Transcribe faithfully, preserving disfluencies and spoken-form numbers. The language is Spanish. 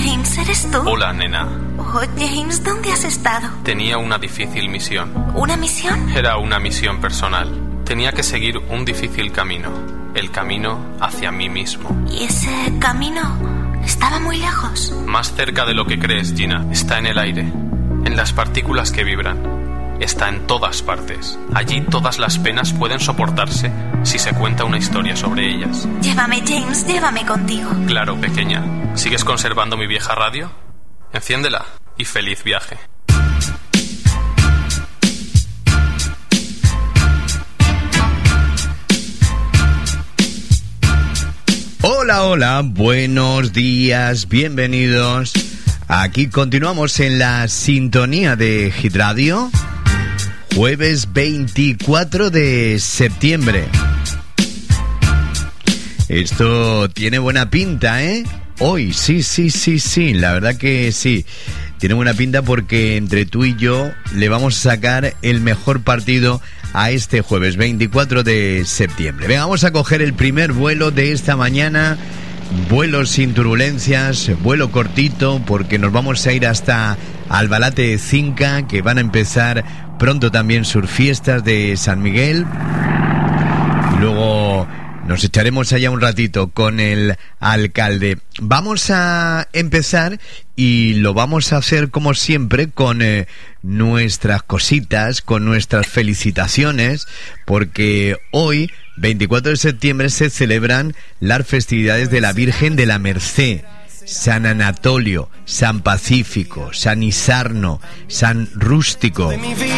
James, ¿eres tú? Hola, nena. Oh, James, ¿dónde has estado? Tenía una difícil misión. ¿Una misión? Era una misión personal. Tenía que seguir un difícil camino. El camino hacia mí mismo. ¿Y ese camino estaba muy lejos? Más cerca de lo que crees, Gina. Está en el aire, en las partículas que vibran. Está en todas partes. Allí todas las penas pueden soportarse si se cuenta una historia sobre ellas. Llévame, James, llévame contigo. Claro, pequeña. ¿Sigues conservando mi vieja radio? Enciéndela y feliz viaje. Hola, hola, buenos días, bienvenidos. Aquí continuamos en la sintonía de Hit Radio. Jueves veinticuatro de septiembre. Esto tiene buena pinta, ¿eh? Hoy, sí, sí, sí, sí, la verdad que sí. Tiene buena pinta porque entre tú y yo le vamos a sacar el mejor partido a este jueves veinticuatro de septiembre. Venga, vamos a coger el primer vuelo de esta mañana. Vuelo sin turbulencias, vuelo cortito, porque nos vamos a ir hasta Albalate de Cinca, que van a empezar pronto también sus fiestas de San Miguel. Y luego nos echaremos allá un ratito con el alcalde. Vamos a empezar y lo vamos a hacer como siempre con eh, nuestras cositas, con nuestras felicitaciones, porque hoy, veinticuatro de septiembre, se celebran las festividades de la Virgen de la Merced, San Anatolio, San Pacífico, San Isarno, San Rústico.